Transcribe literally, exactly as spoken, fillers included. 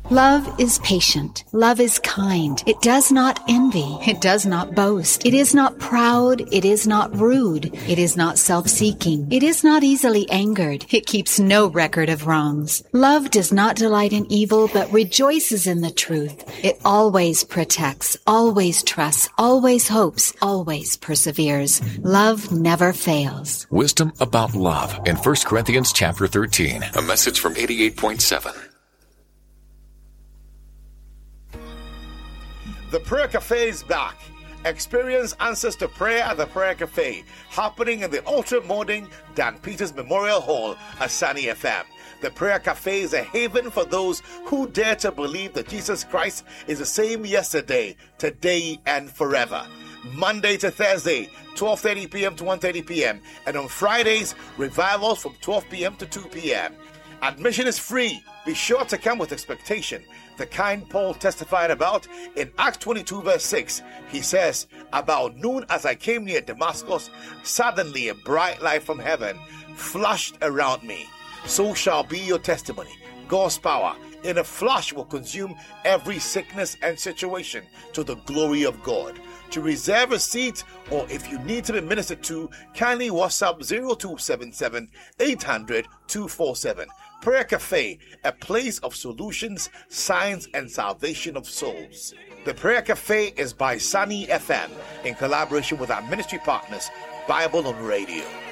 Love is patient. Love is kind. It does not envy. It does not boast. It is not proud. It is not rude. It is not self-seeking. It is not easily angered. It keeps no record of wrongs. Love does not delight in evil, but rejoices in the truth. It always protects, always trusts, always hopes, always perseveres. Love never fails. Wisdom about love in First Corinthians chapter thirteen. A message from eighty-eight point seven. The Prayer Cafe is back. Experience answers to prayer at the Prayer Cafe, happening in the ultra-modern Dan Peters Memorial Hall at Sunny F M. The Prayer Cafe is a haven for those who dare to believe that Jesus Christ is the same yesterday, today, and forever. Monday to Thursday, twelve thirty p.m. to one thirty p.m. And on Fridays, revivals from twelve p.m. to two p.m. Admission is free. Be sure to come with expectation, the kind Paul testified about in Acts twenty-two verse six. He says, "About noon as I came near Damascus, suddenly a bright light from heaven flashed around me. So shall be your testimony." God's power in a flash will consume every sickness and situation to the glory of God. To reserve a seat, or if you need to be ministered to, kindly WhatsApp zero two seven seven, eight hundred, two four seven. Prayer Cafe, a place of solutions, signs, and salvation of souls. The Prayer Cafe is by Sunny F M in collaboration with our ministry partners, Bible on Radio.